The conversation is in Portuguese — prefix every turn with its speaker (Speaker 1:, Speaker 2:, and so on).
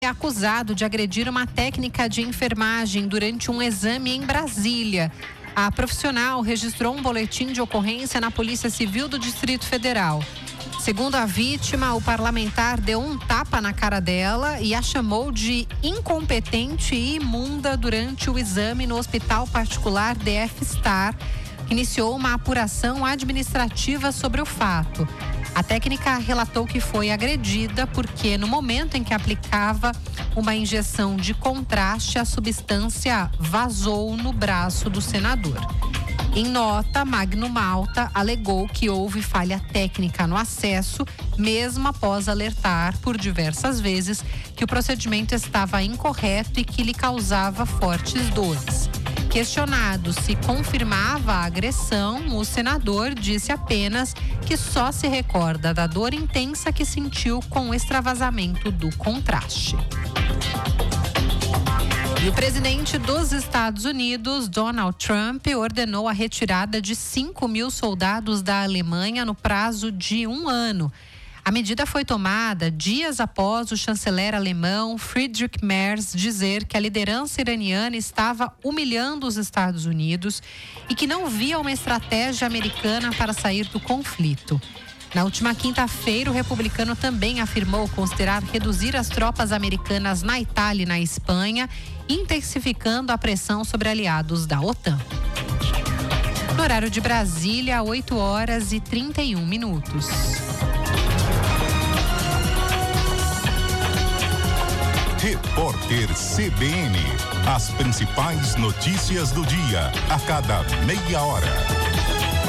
Speaker 1: É acusado de agredir uma técnica de enfermagem durante um exame em Brasília. A profissional registrou um boletim de ocorrência na Polícia Civil do Distrito Federal. Segundo a vítima, o parlamentar deu um tapa na cara dela e a chamou de incompetente e imunda durante o exame no Hospital Particular DF Star. Iniciou uma apuração administrativa sobre o fato. A técnica relatou que foi agredida porque, no momento em que aplicava uma injeção de contraste, a substância vazou no braço do senador. Em nota, Magno Malta alegou que houve falha técnica no acesso, mesmo após alertar por diversas vezes que o procedimento estava incorreto e que lhe causava fortes dores. Questionado se confirmava a agressão, o senador disse apenas que só se recorda da dor intensa que sentiu com o extravasamento do contraste. E o presidente dos Estados Unidos, Donald Trump, ordenou a retirada de 5.000 soldados da Alemanha no prazo de 1 ano. A medida foi tomada dias após o chanceler alemão Friedrich Merz dizer que a liderança iraniana estava humilhando os Estados Unidos e que não via uma estratégia americana para sair do conflito. Na última quinta-feira, o republicano também afirmou considerar reduzir as tropas americanas na Itália e na Espanha, intensificando a pressão sobre aliados da OTAN. No horário de Brasília, 8h31.
Speaker 2: Repórter CBN. As principais notícias do dia, a cada meia hora.